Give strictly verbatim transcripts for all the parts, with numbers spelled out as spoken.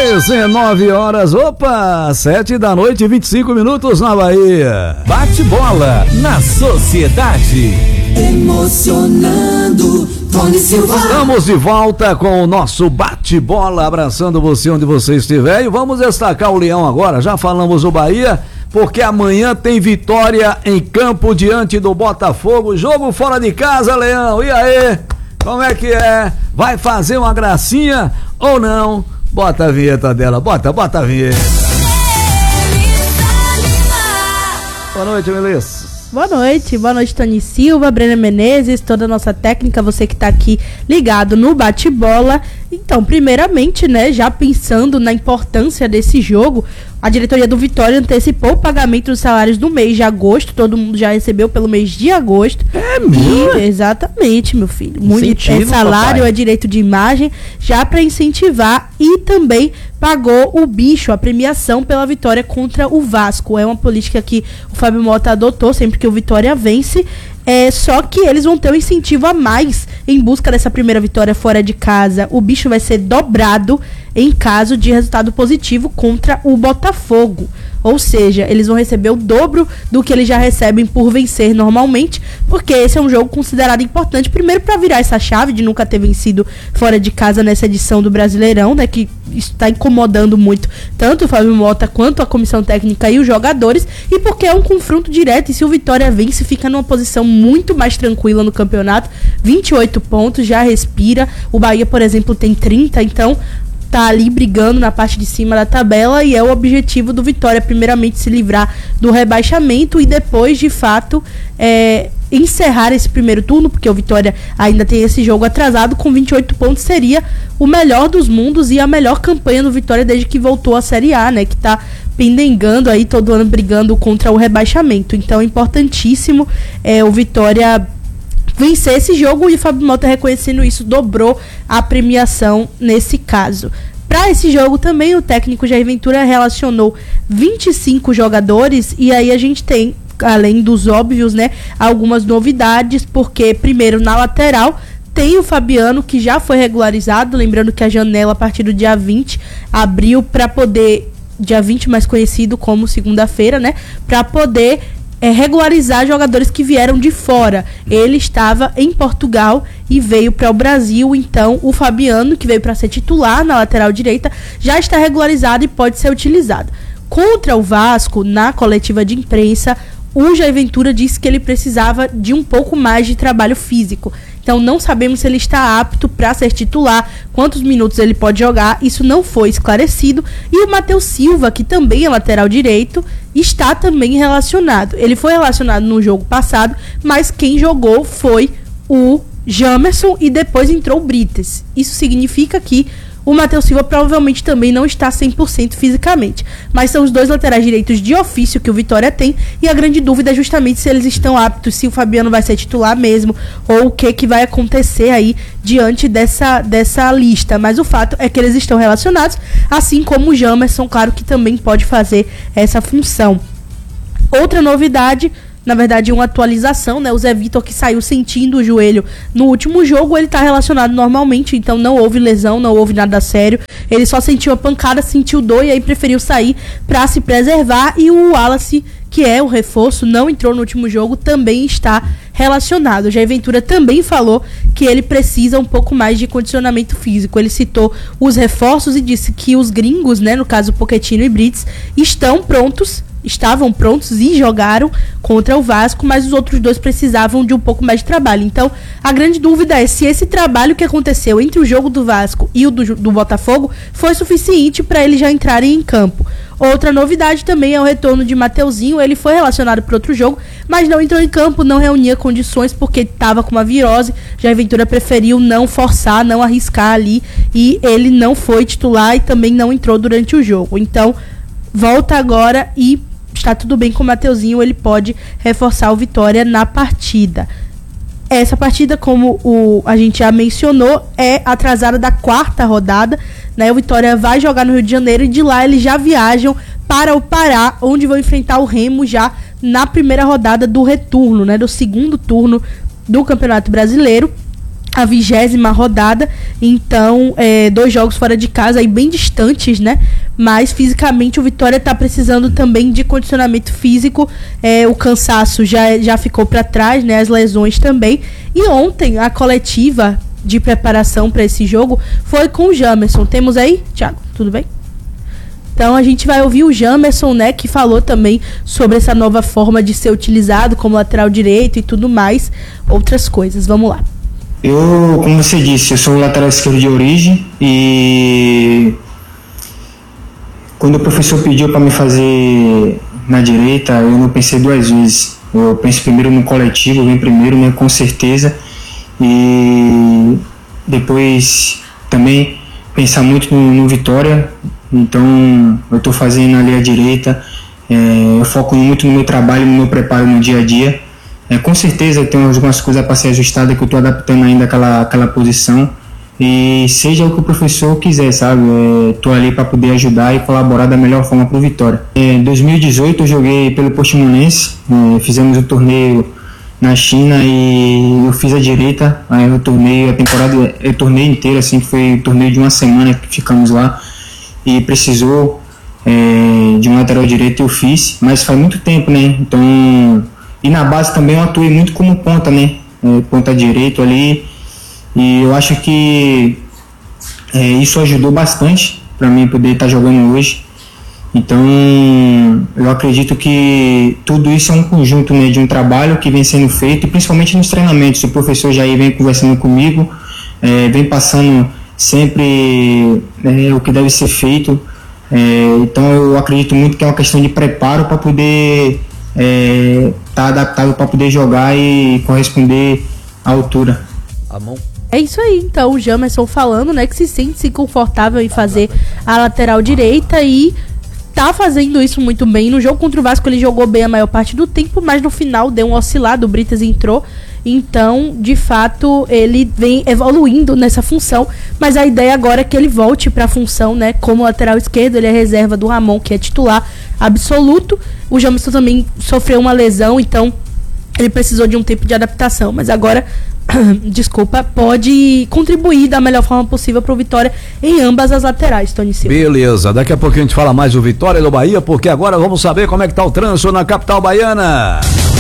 dezenove horas, opa, sete da noite, vinte e cinco minutos na Bahia. Bate bola na Sociedade. Emocionando, Tony Silva. Estamos de volta com o nosso bate-bola, abraçando você onde você estiver. E vamos destacar o Leão agora, já falamos do Bahia, porque amanhã tem vitória em campo diante do Botafogo. Jogo fora de casa, Leão, e aí? Como é que é? Vai fazer uma gracinha ou não? Bota a vinheta dela, bota, bota a vinheta. Boa noite, Melissa. Boa noite, boa noite, Tony Silva, Brena Menezes, toda a nossa técnica, você que tá aqui ligado no bate-bola. Então, primeiramente, né, já pensando na importância desse jogo, a diretoria do Vitória antecipou o pagamento dos salários do mês de agosto, todo mundo já recebeu pelo mês de agosto. É mesmo? Exatamente, meu filho. Muito Incentivo, é salário, papai. é direito de imagem, já para incentivar, e também pagou o bicho, a premiação pela vitória contra o Vasco. É uma política que o Fábio Mota adotou sempre que o Vitória vence. É, só que eles vão ter um incentivo a mais em busca dessa primeira vitória fora de casa. O bicho vai ser dobrado em caso de resultado positivo contra o Botafogo. Ou seja, eles vão receber o dobro do que eles já recebem por vencer normalmente, porque esse é um jogo considerado importante, primeiro para virar essa chave de nunca ter vencido fora de casa nessa edição do Brasileirão, né, que está incomodando muito tanto o Fábio Mota quanto a comissão técnica e os jogadores, e porque é um confronto direto, e se o Vitória vence, fica numa posição muito mais tranquila no campeonato, vinte e oito pontos, já respira. O Bahia, por exemplo, tem trinta, então tá ali brigando na parte de cima da tabela, e é o objetivo do Vitória, primeiramente se livrar do rebaixamento e depois, de fato, é, encerrar esse primeiro turno, porque o Vitória ainda tem esse jogo atrasado. Com vinte e oito pontos seria o melhor dos mundos e a melhor campanha do Vitória desde que voltou à Série A, né, que tá pendengando aí todo ano brigando contra o rebaixamento. Então é importantíssimo é, o Vitória vencer esse jogo, e o Fábio Mota, reconhecendo isso, dobrou a premiação nesse caso. Para esse jogo também o técnico Jair Ventura relacionou vinte e cinco jogadores, e aí a gente tem, além dos óbvios, né, algumas novidades, porque primeiro na lateral tem o Fabiano, que já foi regularizado, lembrando que a janela a partir do dia vinte abriu para poder, dia vinte mais conhecido como segunda-feira, né, para poder É, regularizar jogadores que vieram de fora. Ele estava em Portugal e veio para o Brasil, então o Fabiano, que veio para ser titular na lateral direita, já está regularizado e pode ser utilizado. Contra o Vasco, na coletiva de imprensa, o Jair Ventura disse que ele precisava de um pouco mais de trabalho físico. Então não sabemos se ele está apto para ser titular, quantos minutos ele pode jogar, isso não foi esclarecido. E o Matheus Silva, que também é lateral direito, está também relacionado. Ele foi relacionado no jogo passado, mas quem jogou foi o Jamerson e depois entrou o Brites. Isso significa que o Matheus Silva provavelmente também não está cem por cento fisicamente. Mas são os dois laterais direitos de ofício que o Vitória tem, e a grande dúvida é justamente se eles estão aptos, se o Fabiano vai ser titular mesmo, ou o que, que vai acontecer aí diante dessa, dessa lista. Mas o fato é que eles estão relacionados, assim como o Jamerson, claro que também pode fazer essa função. Outra novidade, na verdade uma atualização, né? O Zé Vitor, que saiu sentindo o joelho no último jogo, ele tá relacionado normalmente, então não houve lesão, não houve nada sério. Ele só sentiu a pancada, sentiu dor e aí preferiu sair para se preservar. E o Wallace, que é o reforço, não entrou no último jogo, também está relacionado. O Jair Ventura também falou que ele precisa um pouco mais de condicionamento físico. Ele citou os reforços e disse que os gringos, né, no caso Pochettino e Brits, estão prontos, estavam prontos e jogaram contra o Vasco, mas os outros dois precisavam de um pouco mais de trabalho. Então, a grande dúvida é se esse trabalho que aconteceu entre o jogo do Vasco e o do, do Botafogo foi suficiente para eles já entrarem em campo. Outra novidade também é o retorno de Mateuzinho. Ele foi relacionado para outro jogo, mas não entrou em campo, não reunia condições porque estava com uma virose. Jair Ventura preferiu não forçar, não arriscar ali, e ele não foi titular e também não entrou durante o jogo. Então, volta agora e está tudo bem com o Mateuzinho, ele pode reforçar o Vitória na partida. Essa partida, como o, a gente já mencionou, é atrasada da quarta rodada, né? O Vitória vai jogar no Rio de Janeiro e de lá eles já viajam para o Pará, onde vão enfrentar o Remo já na primeira rodada do retorno, né? Do segundo turno do Campeonato Brasileiro. a vigésima rodada, então é, dois jogos fora de casa aí bem distantes, né? Mas fisicamente o Vitória tá precisando também de condicionamento físico, é, o cansaço já, já ficou para trás, né? As lesões também. E ontem a coletiva de preparação para esse jogo foi com o Jamerson. Temos aí, Thiago, tudo bem? Então a gente vai ouvir o Jamerson, né, que falou também sobre essa nova forma de ser utilizado como lateral direito e tudo mais, outras coisas. Vamos lá. Eu, como você disse, eu sou lateral esquerdo de origem e quando o professor pediu para me fazer na direita, eu não pensei duas vezes. Eu penso primeiro no coletivo, vem primeiro, né, com certeza, e depois também pensar muito no, no Vitória. Então eu estou fazendo ali a direita, é, eu foco muito no meu trabalho, no meu preparo no dia a dia. É, com certeza tem algumas coisas para ser ajustadas que eu estou adaptando ainda àquela, àquela posição, e seja o que o professor quiser, sabe? Estou ali para poder ajudar e colaborar da melhor forma para o Vitória. Em dois mil e dezoito eu joguei pelo Portimonense, é, fizemos o torneio na China e eu fiz a direita, aí eu tornei a temporada, eu tornei inteira, assim, que foi um torneio de uma semana que ficamos lá e precisou é, de um lateral direito, eu fiz, mas faz muito tempo, né? Então, e na base também eu atuei muito como ponta, né? É, ponta direito ali, e eu acho que é, isso ajudou bastante para mim poder estar jogando hoje. Então eu acredito que tudo isso é um conjunto, né, de um trabalho que vem sendo feito, e principalmente nos treinamentos. O professor Jair vem conversando comigo, é, vem passando sempre é, o que deve ser feito. É, então eu acredito muito que é uma questão de preparo para poder estar é, tá adaptado para poder jogar e corresponder à altura. Amon. É isso aí, então, o Jamerson falando, né, que se sente-se confortável em fazer a lateral direita e tá fazendo isso muito bem. No jogo contra o Vasco ele jogou bem a maior parte do tempo, mas no final deu um oscilado, o Britas entrou. Então, de fato, ele vem evoluindo nessa função, mas a ideia agora é que ele volte para a função, né, como lateral esquerdo. Ele é reserva do Ramon, que é titular absoluto. O Jamerson também sofreu uma lesão, então ele precisou de um tempo de adaptação, mas agora, desculpa, pode contribuir da melhor forma possível para o Vitória em ambas as laterais, Tony Silva. Beleza, daqui a pouquinho a gente fala mais do Vitória e do Bahia, porque agora vamos saber como é que tá o trânsito na capital baiana.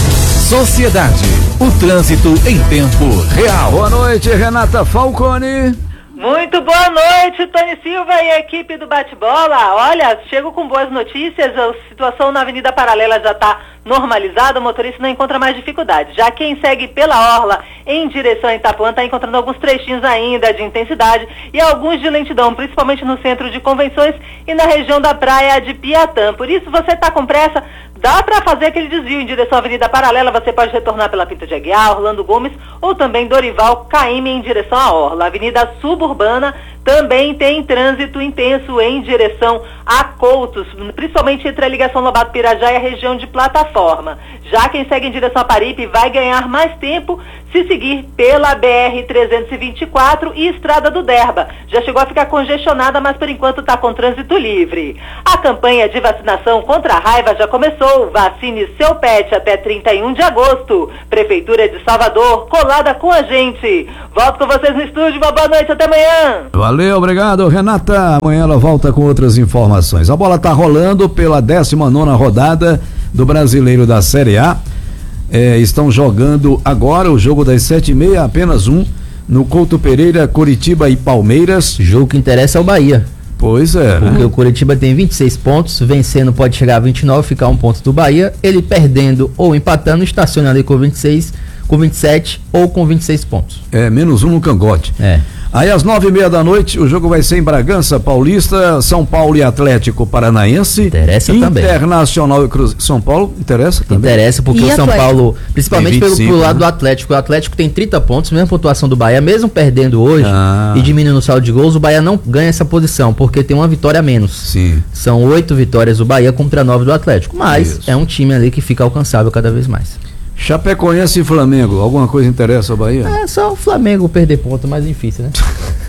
Sociedade, o trânsito em tempo real. Boa noite, Renata Falcone. Muito boa noite, Tony Silva e a equipe do Bate-Bola. Olha, chego com boas notícias, a situação na Avenida Paralela já está normalizada, o motorista não encontra mais dificuldade. Já quem segue pela Orla em direção a Itapuã está encontrando alguns trechinhos ainda de intensidade e alguns de lentidão, principalmente no centro de convenções e na região da praia de Piatã. Por isso, você está com pressa, dá para fazer aquele desvio em direção à Avenida Paralela, você pode retornar pela Pinto de Aguiar, Orlando Gomes ou também Dorival Caymmi em direção à Orla. Avenida Suburbana também tem trânsito intenso em direção a Coutos, principalmente entre a ligação Lobato-Pirajá e a região de Plataforma. Já quem segue em direção a Paripe vai ganhar mais tempo se seguir pela B R trezentos e vinte e quatro e Estrada do Derba. Já chegou a ficar congestionada, mas por enquanto está com trânsito livre. A campanha de vacinação contra a raiva já começou. Vacine seu pet até trinta e um de agosto. Prefeitura de Salvador, colada com a gente. Volto com vocês no estúdio. Uma boa noite, até amanhã. Valeu, obrigado, Renata. Amanhã ela volta com outras informações. A bola tá rolando pela décima nona rodada do Brasileiro da Série A. É, estão jogando agora o jogo das sete e meia, apenas um, no Couto Pereira, Coritiba e Palmeiras. Jogo que interessa é o Bahia. Pois é. Porque o Coritiba tem vinte e seis pontos, vencendo pode chegar a vinte e nove, ficar um ponto do Bahia. Ele perdendo ou empatando, estaciona ali com vinte e seis, com vinte e sete ou com vinte e seis pontos. É, menos um no cangote. É. Aí às nove e meia da noite o jogo vai ser em Bragança Paulista, São Paulo e Atlético Paranaense. Interessa também. Internacional e Cruzeiro. São Paulo interessa também. Interessa porque E o São Atlético? Paulo, principalmente Tem pelo, vinte e cinco, pelo lado né? do Atlético. O Atlético tem trinta pontos, mesma pontuação do Bahia, mesmo perdendo hoje Ah. e diminuindo o saldo de gols, o Bahia não ganha essa posição, porque tem uma vitória a menos. Sim. São oito vitórias do Bahia contra nove do Atlético. Mas Isso. é um time ali que fica alcançável cada vez mais. Chapecoense e Flamengo, alguma coisa interessa ao Bahia? É só o Flamengo perder ponto, mais difícil, né?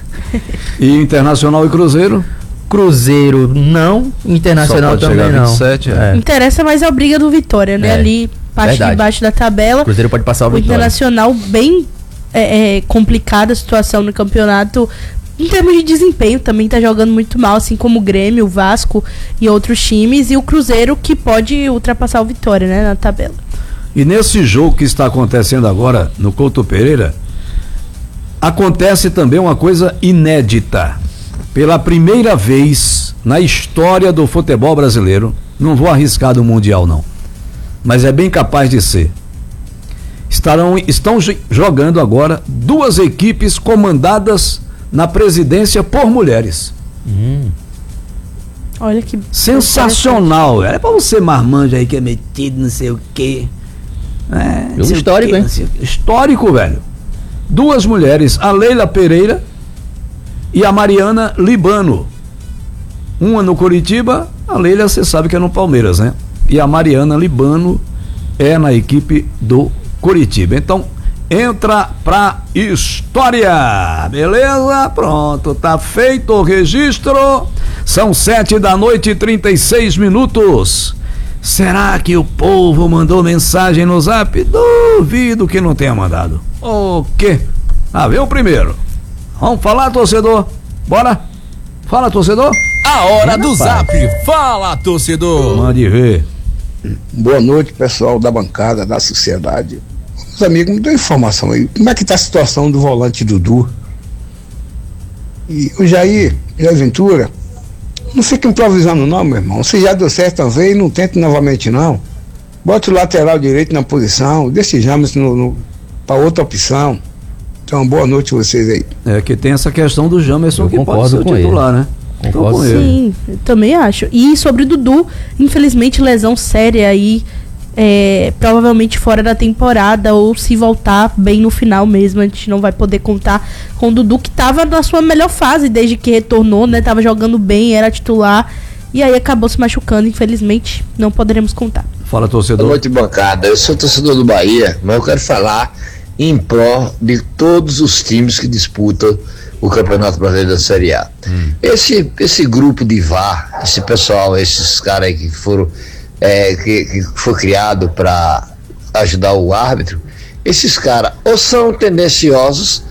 E Internacional e Cruzeiro? Cruzeiro não, Internacional Só pode também chegar a não. vinte e sete, é. É. Interessa mais a briga do Vitória, né? É, Ali, parte verdade. de baixo da tabela. Cruzeiro pode passar o O Vitória. Internacional bem é, é, complicada a situação no campeonato. Em termos de desempenho, também tá jogando muito mal, assim como o Grêmio, o Vasco e outros times. E o Cruzeiro, que pode ultrapassar o Vitória, né, na tabela. E nesse jogo que está acontecendo agora no Couto Pereira, acontece também uma coisa inédita. Pela primeira vez na história do futebol brasileiro, não vou arriscar do Mundial não, mas é bem capaz de ser. Estarão, estão jogando agora duas equipes comandadas na presidência por mulheres. Hum. Olha que sensacional. É pra você marmanja aí que é metido, não sei o quê. É, histórico, hein? Histórico, velho. Duas mulheres, a Leila Pereira e a Mariana Libano. Uma no Coritiba, a Leila você sabe que é no Palmeiras, né? E a Mariana Libano é na equipe do Coritiba. Então, entra pra história, beleza? Pronto, tá feito o registro. São sete da noite e trinta e seis minutos. Será que o povo mandou mensagem no Zap? Duvido que não tenha mandado. O quê? Ah, vê o primeiro. Vamos falar, torcedor? Bora? Fala, torcedor. A hora do Zap. Fala, torcedor. Mande ver. Boa noite, pessoal da bancada, da sociedade. Os amigos, me dão informação aí. Como é que tá a situação do volante Dudu? E o Jair, Jair Ventura, não fica improvisando não, meu irmão. Se já deu certo uma vez, não tente novamente não. Bota o lateral direito na posição, deixe James no, no, para outra opção. Então, boa noite a vocês aí. É que tem essa questão do Jamerson, que pode ser o titular, ele. né? Concordo com ele. Sim, eu também acho. E sobre o Dudu, infelizmente lesão séria aí, é, provavelmente fora da temporada, ou se voltar bem no final mesmo, a gente não vai poder contar com o Dudu, que estava na sua melhor fase desde que retornou, né? Tava jogando bem, era titular, e aí acabou se machucando, infelizmente, não poderemos contar. Fala, torcedor. Boa noite, bancada. Eu sou torcedor do Bahia, mas eu quero falar em pró de todos os times que disputam o Campeonato Brasileiro da Série A. Hum. Esse, esse grupo de V A R, esse pessoal, esses caras aí que foram é, que, que foi criado para ajudar o árbitro, esses caras ou são tendenciosos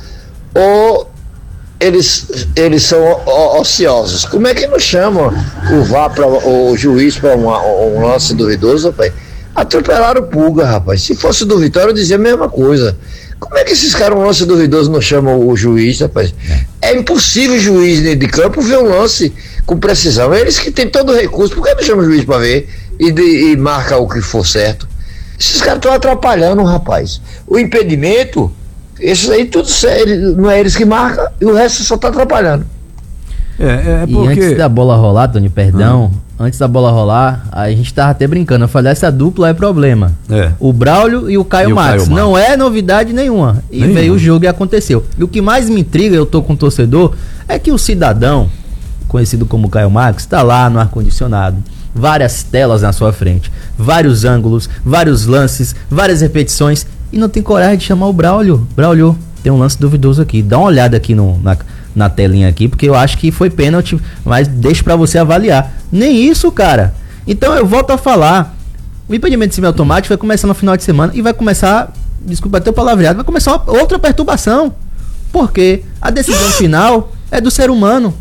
ou eles, eles são ociosos. Como é que não chamam o V A R, pra, o juiz para um lance duvidoso, rapaz? Atropelaram o Pulga, rapaz. Se fosse do Vitória, eu dizia a mesma coisa. Como é que esses caras, um lance duvidoso, não chamam o juiz, rapaz? É impossível o juiz de campo ver um lance com precisão. Eles que têm todo o recurso, por que não chamam o juiz para ver e, de, e marca o que for certo? Esses caras estão atrapalhando, rapaz. O impedimento, esses aí tudo sério, não é eles que marcam e o resto só está atrapalhando. É, é porque... E antes da bola rolar, Tony, perdão, ah. antes da bola rolar, a gente tava até brincando, eu falei, essa dupla é problema. É. O Braulio e o Caio, e o Max. Caio Não Max. É novidade nenhuma. E nenhuma. Veio o jogo e aconteceu. E o que mais me intriga, eu tô com o torcedor, é que o cidadão, conhecido como Caio Max, tá lá no ar-condicionado, várias telas na sua frente, vários ângulos, vários lances, várias repetições, e não tem coragem de chamar o Braulio. Braulio, tem um lance duvidoso aqui, dá uma olhada aqui no... Na, na telinha aqui, porque eu acho que foi pênalti, mas deixa pra você avaliar. Nem isso, cara. Então eu volto a falar, o impedimento semiautomático vai começar no final de semana e vai começar, desculpa até o palavreado, vai começar uma, outra perturbação, porque a decisão final é do ser humano.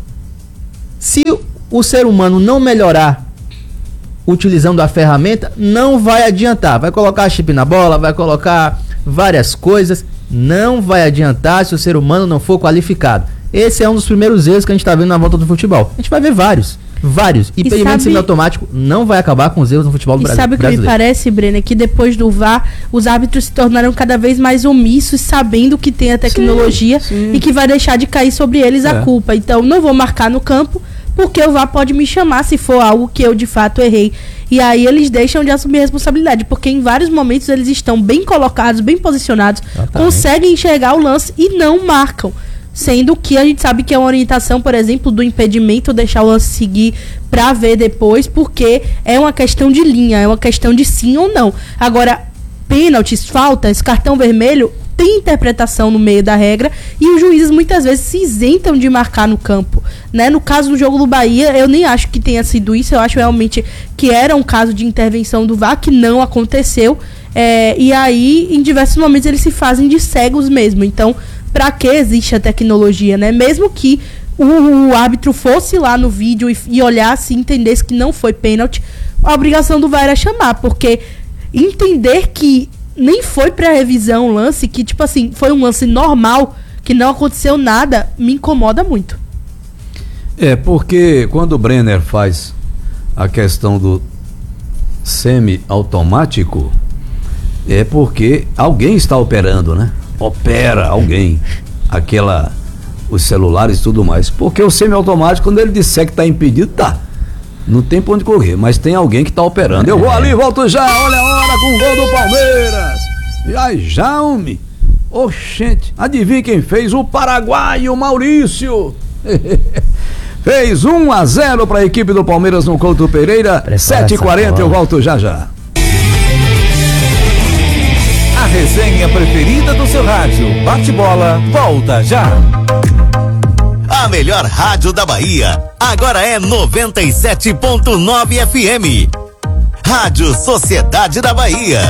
Se o ser humano não melhorar utilizando a ferramenta, não vai adiantar. Vai colocar chip na bola, vai colocar várias coisas, não vai adiantar se o ser humano não for qualificado. Esse é um dos primeiros erros que a gente está vendo na volta do futebol. A gente vai ver vários, vários. E impedimento semiautomático não vai acabar com os erros no futebol do Brasil. E sabe o que me parece, Breno? Que depois do V A R, os árbitros se tornaram cada vez mais omissos, sabendo que tem a tecnologia, sim, sim, e que vai deixar de cair sobre eles é. a culpa. Então, não vou marcar no campo, porque o V A R pode me chamar se for algo que eu de fato errei. E aí eles deixam de assumir a responsabilidade, porque em vários momentos eles estão bem colocados, bem posicionados, Exatamente. conseguem enxergar o lance e não marcam. Sendo que a gente sabe que é uma orientação, por exemplo, do impedimento, deixar o lance seguir para ver depois, porque é uma questão de linha, é uma questão de sim ou não. Agora, pênaltis, faltas, cartão vermelho, tem interpretação no meio da regra e os juízes muitas vezes se isentam de marcar no campo, né? No caso do jogo do Bahia, eu nem acho que tenha sido isso, eu acho realmente que era um caso de intervenção do V A R, que não aconteceu. É, e aí, em diversos momentos, eles se fazem de cegos mesmo. Então, pra que existe a tecnologia, né? Mesmo que o, o árbitro fosse lá no vídeo e, e olhasse e entendesse que não foi pênalti, a obrigação do V A R era chamar, porque entender que nem foi pra revisão o lance, que tipo assim, foi um lance normal, que não aconteceu nada, me incomoda muito. É, porque quando o Brenner faz a questão do semi-automático, é porque alguém está operando, né? Opera alguém, aquela, os celulares e tudo mais. Porque o semi-automático, quando ele disser que está impedido, tá. Não tem pra onde correr, mas tem alguém que tá operando. Eu vou ali, volto já, olha a hora com o gol do Palmeiras. Já, já, homem. Oxente, adivinha quem fez? O paraguaio Maurício. Fez um a zero para a equipe do Palmeiras no Couto Pereira. sete e quarenta, eu volto já já. A resenha preferida do seu rádio, Bate-Bola, volta já. A melhor rádio da Bahia, agora é noventa e sete ponto nove F M. Rádio Sociedade da Bahia.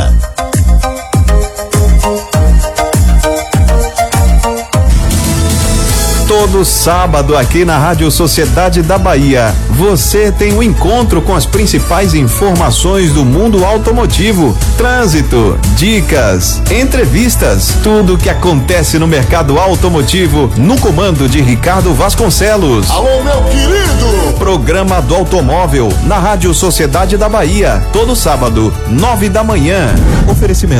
Todo sábado aqui na Rádio Sociedade da Bahia, você tem um encontro com as principais informações do mundo automotivo, trânsito, dicas, entrevistas, tudo o que acontece no mercado automotivo no comando de Ricardo Vasconcelos. Alô, meu querido! Programa do Automóvel na Rádio Sociedade da Bahia, todo sábado, nove da manhã. Oferecimento